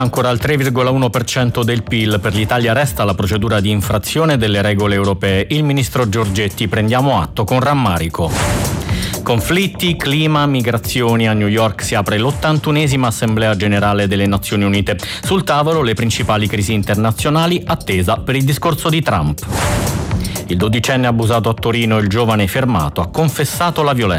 Ancora al 3,1% del PIL, per l'Italia resta la procedura di infrazione delle regole europee. Il ministro Giorgetti: prendiamo atto con rammarico. Conflitti, clima, migrazioni. A New York si apre l'81esima Assemblea Generale delle Nazioni Unite. Sul tavolo le principali crisi internazionali, attesa per il discorso di Trump. Il 12enne abusato a Torino, il giovane fermato ha confessato la violenza.